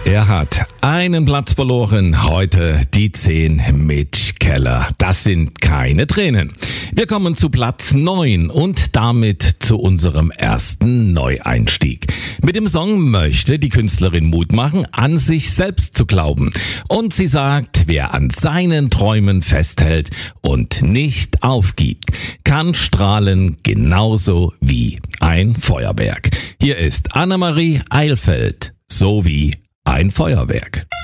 Er hat einen Platz verloren. Heute die 10 Mitch Keller. Das sind keine Tränen. Wir kommen zu Platz 9 und damit zu unserem ersten Neueinstieg. Mit dem Song möchte die Künstlerin Mut machen, an sich selbst zu glauben. Und sie sagt, wer an seinen Träumen festhält und nicht aufgibt, kann strahlen genauso wie ein Feuerwerk. Hier ist Annemarie Eilfeld, so wie ein Feuerwerk.